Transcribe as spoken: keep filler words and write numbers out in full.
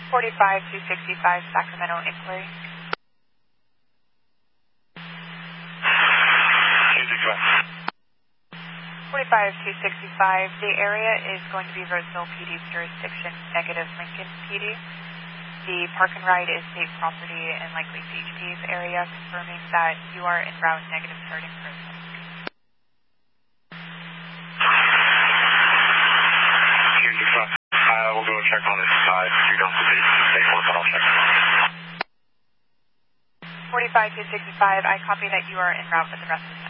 forty-five two sixty-five Sacramento inquiry. forty-five two sixty-five, the area is going to be Roseville P D's jurisdiction, negative Lincoln P D. The park and ride is state property and likely C H P's area, confirming that you are en route negative starting Roseville. I will go check on this side. You don't see anyone, but I'll check. forty-five two sixty-five, I copy that you are en route with the rest of the